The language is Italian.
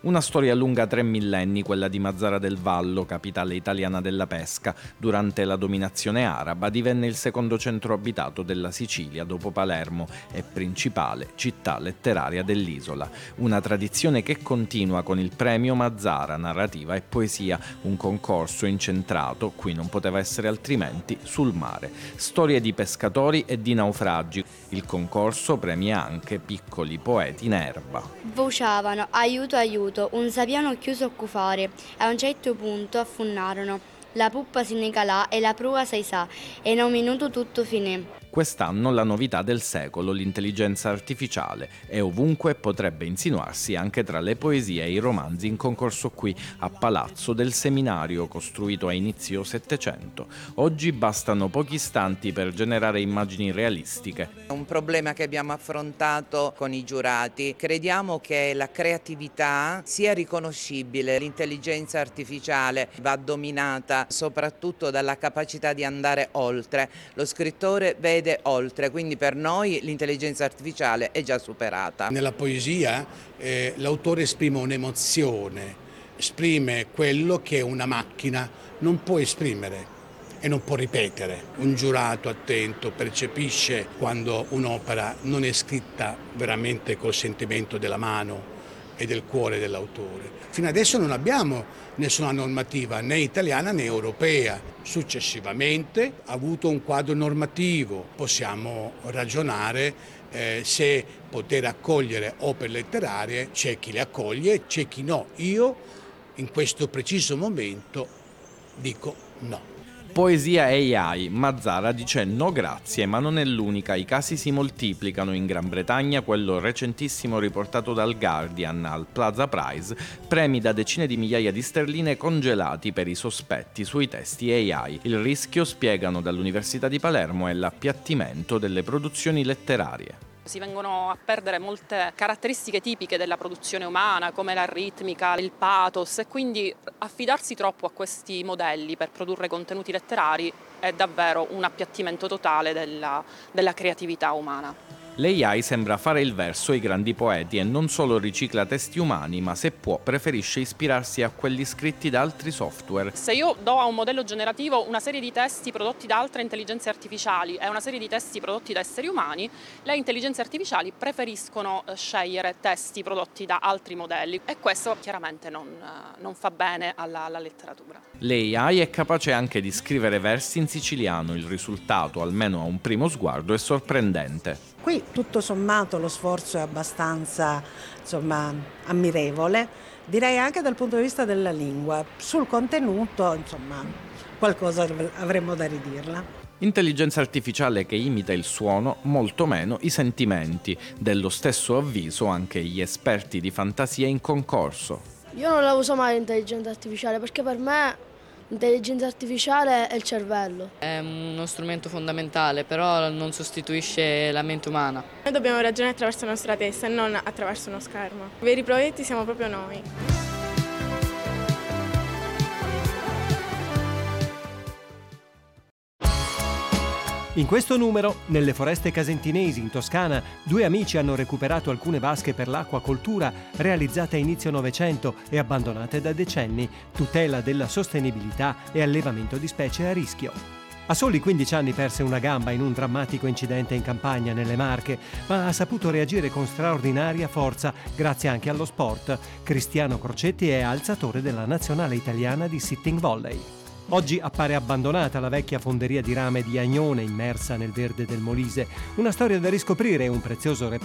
Una storia lunga 3 millenni, quella di Mazara del Vallo, capitale italiana della pesca. Durante la dominazione araba divenne il secondo centro abitato della Sicilia dopo Palermo e principale città letteraria dell'isola. Una tradizione che continua con il premio Mazara, narrativa e poesia, un concorso incentrato, qui non poteva essere altrimenti, sul mare. Storie di pescatori e di naufragi. Il concorso premia anche piccoli poeti in erba. Vociavano aiuto aiuto, un sapiano chiuso a cufare, a un certo punto affunnarono. La puppa si ne calà e la prua si sa, e in un minuto tutto finì. Quest'anno la novità del secolo, l'intelligenza artificiale, e ovunque potrebbe insinuarsi anche tra le poesie e i romanzi in concorso qui, a Palazzo del Seminario, costruito a inizio Settecento. Oggi bastano pochi istanti per generare immagini realistiche. È un problema che abbiamo affrontato con i giurati. Crediamo che la creatività sia riconoscibile. L'intelligenza artificiale va dominata soprattutto dalla capacità di andare oltre. Lo scrittore vede oltre, quindi per noi l'intelligenza artificiale è già superata. Nella poesia l'autore esprime un'emozione, esprime quello che una macchina non può esprimere e non può ripetere. Un giurato attento percepisce quando un'opera non è scritta veramente col sentimento della mano e del cuore dell'autore. Fino adesso non abbiamo nessuna normativa né italiana né europea. Successivamente ha avuto un quadro normativo. Possiamo ragionare se poter accogliere opere letterarie. C'è chi le accoglie, c'è chi no. Io in questo preciso momento dico no. Poesia AI, Mazara dice no grazie, ma non è l'unica, i casi si moltiplicano. In Gran Bretagna, quello recentissimo riportato dal Guardian al Plaza Prize, premi da decine di migliaia di sterline congelati per i sospetti sui testi AI. Il rischio, spiegano dall'Università di Palermo, è l'appiattimento delle produzioni letterarie. Si vengono a perdere molte caratteristiche tipiche della produzione umana, come la ritmica, il pathos, e quindi affidarsi troppo a questi modelli per produrre contenuti letterari è davvero un appiattimento totale della creatività umana. L'AI sembra fare il verso ai grandi poeti e non solo ricicla testi umani, ma se può preferisce ispirarsi a quelli scritti da altri software. Se io do a un modello generativo una serie di testi prodotti da altre intelligenze artificiali e una serie di testi prodotti da esseri umani, le intelligenze artificiali preferiscono scegliere testi prodotti da altri modelli, e questo chiaramente non fa bene alla letteratura. L'AI è capace anche di scrivere versi in siciliano, il risultato, almeno a un primo sguardo, è sorprendente. Qui tutto sommato lo sforzo è abbastanza, ammirevole, direi anche dal punto di vista della lingua. Sul contenuto, qualcosa avremmo da ridirla. Intelligenza artificiale che imita il suono, molto meno i sentimenti. Dello stesso avviso anche gli esperti di fantasia in concorso. Io non la uso mai l'intelligenza artificiale perché per me l'intelligenza artificiale è il cervello. È uno strumento fondamentale, però non sostituisce la mente umana. Noi dobbiamo ragionare attraverso la nostra testa e non attraverso uno schermo. I veri proietti siamo proprio noi. In questo numero, nelle foreste casentinesi in Toscana, 2 amici hanno recuperato alcune vasche per l'acquacoltura realizzate a inizio Novecento e abbandonate da decenni, tutela della sostenibilità e allevamento di specie a rischio. A soli 15 anni perse una gamba in un drammatico incidente in campagna nelle Marche, ma ha saputo reagire con straordinaria forza grazie anche allo sport. Cristiano Crocetti è alzatore della nazionale italiana di sitting volley. Oggi appare abbandonata la vecchia fonderia di rame di Agnone immersa nel verde del Molise, una storia da riscoprire e un prezioso reperto